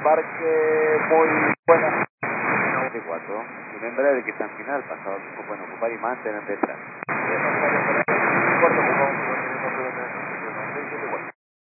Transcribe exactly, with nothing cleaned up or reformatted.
embarque muy buena. veinticuatro. Un embrague que está en final, pasado, pueden ocupar y mantener detrás.